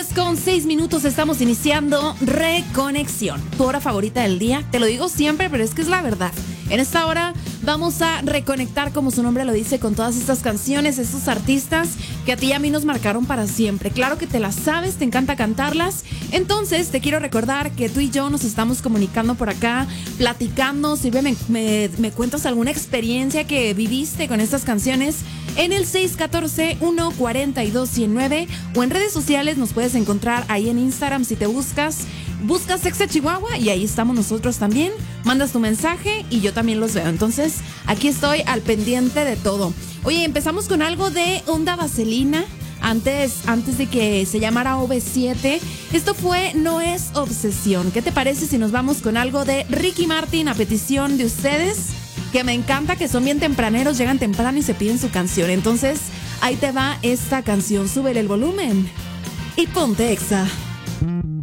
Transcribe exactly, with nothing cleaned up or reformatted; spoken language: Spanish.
diez con seis minutos estamos iniciando Reconexión, tu hora favorita del día. Te lo digo siempre, pero es que es la verdad. En esta hora vamos a reconectar, como su nombre lo dice, con todas estas canciones, estos artistas que a ti y a mí nos marcaron para siempre. Claro que te las sabes, te encanta cantarlas. Entonces te quiero recordar que tú y yo nos estamos comunicando por acá, platicando. Si me, me, me cuentas alguna experiencia que viviste con estas canciones en el seis uno cuatro, uno cuatro dos, uno cero nueve, o en redes sociales nos puedes encontrar ahí en Instagram. Si te buscas Buscas Sexa Chihuahua y ahí estamos nosotros también. Mandas tu mensaje y yo también los veo. Entonces, aquí estoy al pendiente de todo. Oye, empezamos con algo de Onda Vaselina. Antes, antes de que se llamara O V siete. Esto fue No es Obsesión. ¿Qué te parece si nos vamos con algo de Ricky Martin a petición de ustedes? Que me encanta, que son bien tempraneros, llegan temprano y se piden su canción. Entonces, ahí te va esta canción. Súbele el volumen y ponte Exa.